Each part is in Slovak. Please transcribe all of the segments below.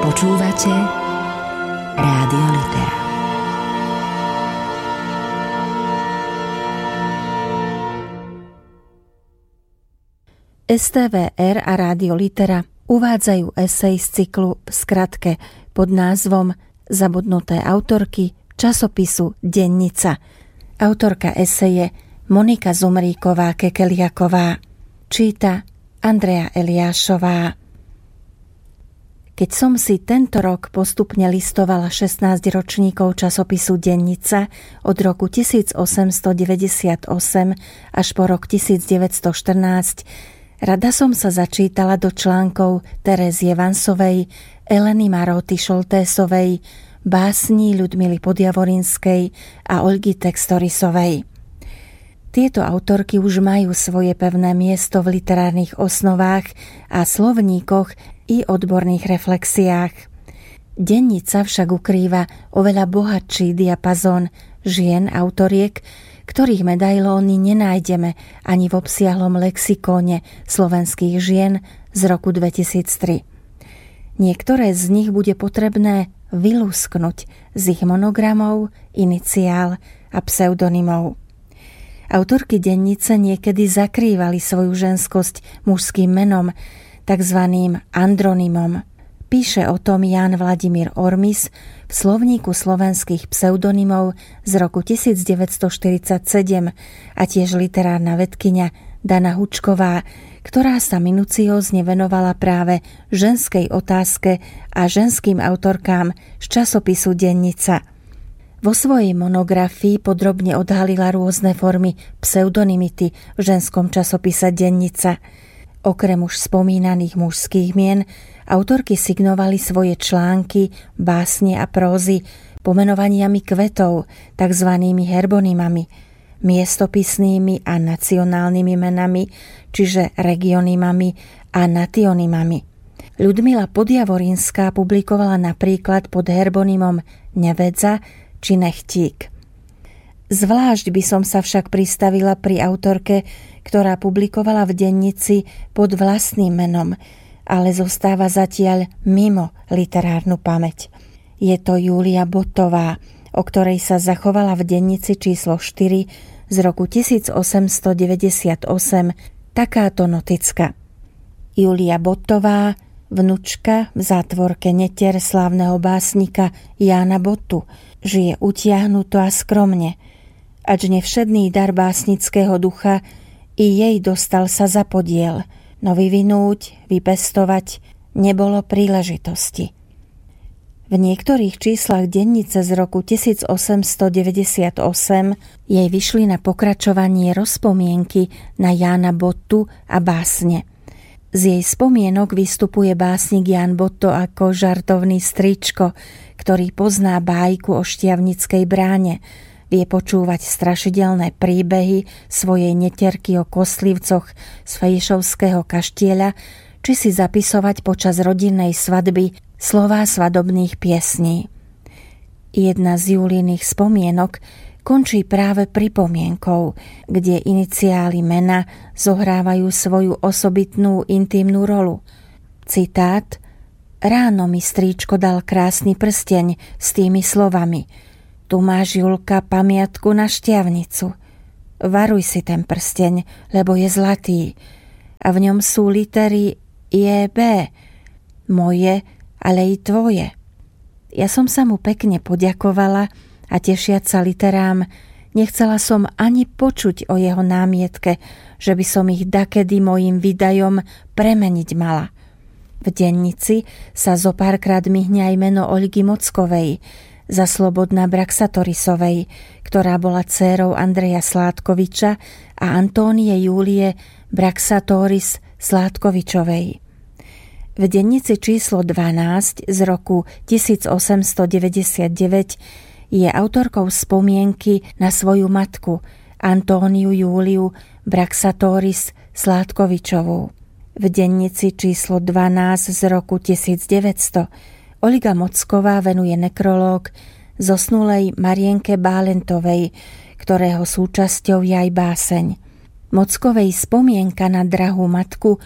Počúvate Rádio Litera. STVR a Rádio Litera uvádzajú esej z cyklu v skratke pod názvom Zabudnuté autorky časopisu Dennica. Autorka eseje Monika Zumríková-Kekeliaková. Číta Andrea Eliášová. Keď som si tento rok postupne listovala 16 ročníkov časopisu Dennica od roku 1898 až po rok 1914, rada som sa začítala do článkov Terézie Vansovej, Eleny Maroty Šoltésovej, básní Ľudmily Podjavorinskej a Olgy Textorisovej. Tieto autorky už majú svoje pevné miesto v literárnych osnovách a slovníkoch i odborných reflexiách. Dennica však ukrýva oveľa bohatší diapazón žien autoriek, ktorých medailóny nenájdeme ani v obsiahlom lexikóne slovenských žien z roku 2003. Niektoré z nich bude potrebné vylúsknuť z ich monogramov, iniciál a pseudonymov. Autorky Dennice niekedy zakrývali svoju ženskosť mužským menom, takzvaným andronymom. Píše o tom Jan Vladimír Ormis v slovníku slovenských pseudonymov z roku 1947 a tiež literárna vedkyňa Dana Hučková, ktorá sa minuciózne venovala práve ženskej otázke a ženským autorkám z časopisu Dennica. Vo svojej monografii podrobne odhalila rôzne formy pseudonymity v ženskom časopise Dennica. Okrem už spomínaných mužských mien, autorky signovali svoje články, básne a prózy pomenovaniami kvetov, takzvanými herbonymami, miestopisnými a nacionálnymi menami, čiže regionymami a nationymami. Ľudmila Podjavorinská publikovala napríklad pod herbonymom Nevedza či Nechtík. Zvlášť by som sa však pristavila pri autorke, ktorá publikovala v Dennici pod vlastným menom, ale zostáva zatiaľ mimo literárnu pamäť. Je to Júlia Bottová, o ktorej sa zachovala v Dennici číslo 4 z roku 1898 takáto noticka. Júlia Bottová, vnučka v zátvorke netier slávneho básnika Jána Bottu, žije utiahnuto a skromne, ač nevšedný dar básnického ducha i jej dostal sa za podiel, no vyvinúť, vypestovať nebolo príležitosti. V niektorých číslach Dennice z roku 1898 jej vyšli na pokračovanie rozpomienky na Jána Bottu a básne. Z jej spomienok vystupuje básnik Ján Botto ako žartovný stričko, ktorý pozná bájku o Štiavnickej bráne, vie počúvať strašidelné príbehy svojej netierky o kostlivcoch z Fejšovského kaštieľa, či si zapisovať počas rodinnej svadby slová svadobných piesní. Jedna z Júliných spomienok končí práve pripomienkou, kde iniciály mena zohrávajú svoju osobitnú intimnú rolu. Citát: Ráno mi strýčko dal krásny prsteň s tými slovami: Tu máš, Julka, pamiatku na Štiavnicu. Varuj si ten prsteň, lebo je zlatý. A v ňom sú litery JB. Moje, ale i tvoje. Ja som sa mu pekne poďakovala a tešiac sa literám, nechcela som ani počuť o jeho námietke, že by som ich dakedy mojim výdajom premeniť mala. V Dennici sa zopárkrát myhne aj meno Olgy Mockovej, za Slobodná Braxatorisovej, ktorá bola dcérou Andreja Sládkoviča a Antónie Júlie Braxatoris Sládkovičovej. V Dennici číslo 12 z roku 1899 je autorkou spomienky na svoju matku Antóniu Júliu Braxatoris Sládkovičovú. V Dennici číslo 12 z roku 1900 Olga Mocková venuje nekrológ zosnulej Marienke Bálentovej, ktorého súčasťou je aj báseň. Mockovej spomienka na drahú matku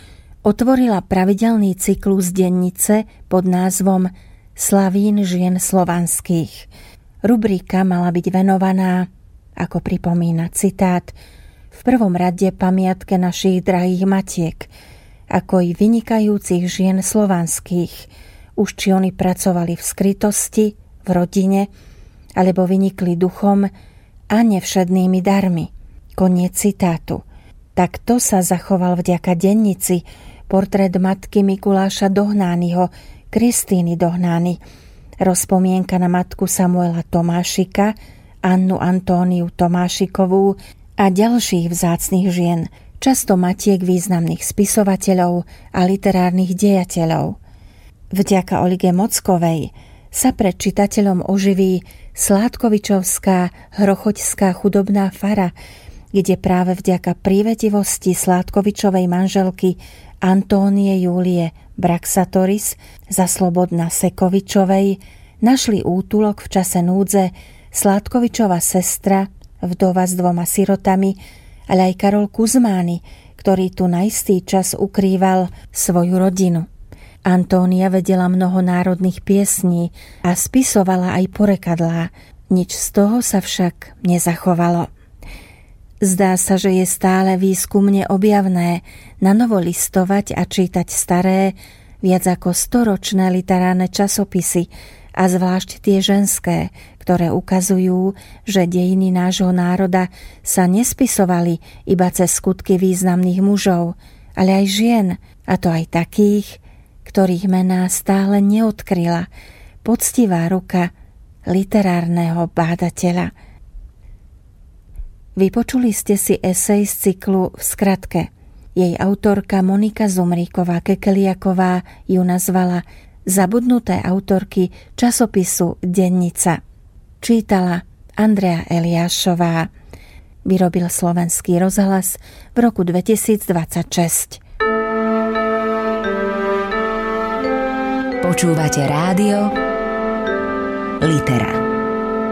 otvorila pravidelný cyklus dennice pod názvom Slavín žien slovanských. Rubrika mala byť venovaná, ako pripomína citát, v prvom rade pamiatke našich drahých matiek, ako i vynikajúcich žien slovanských, už či oni pracovali v skrytosti, v rodine, alebo vynikli duchom a nevšednými darmi. Koniec citátu. Takto sa zachoval vďaka dennici portrét matky Mikuláša Dohnányho, Kristíny Dohnány, rozpomienka na matku Samuela Tomášika, Annu Antóniu Tomášikovú a ďalších vzácnych žien, často matiek významných spisovateľov a literárnych dejateľov. Vďaka Olige Mockovej sa pred čitateľom oživí sládkovičovská hrochoťská chudobná fara, kde práve vďaka prívetivosti Sládkovičovej manželky Antónie Júlie Braxatoris za Slobodna Sekovičovej našli útulok v čase núdze Sládkovičova sestra, vdova s 2 sirotami, ale aj Karol Kuzmány, ktorý tu na istý čas ukrýval svoju rodinu. Antónia vedela mnoho národných piesní a spisovala aj porekadlá. Nič z toho sa však nezachovalo. Zdá sa, že je stále výskumne objavné nanovo listovať a čítať staré, viac ako 100-ročné literárne časopisy a zvlášť tie ženské, ktoré ukazujú, že dejiny nášho národa sa nespisovali iba cez skutky významných mužov, ale aj žien, a to aj takých, ktorých mená stále neodkryla poctivá ruka literárneho bádateľa. Vypočuli ste si esej z cyklu V skratke. Jej autorka Monika Zumríková-Kekeliaková ju nazvala Zabudnuté autorky časopisu Dennica. Čítala Andrea Eliášová. Vyrobil Slovenský rozhlas v roku 2026. Počúvate rádio Litera.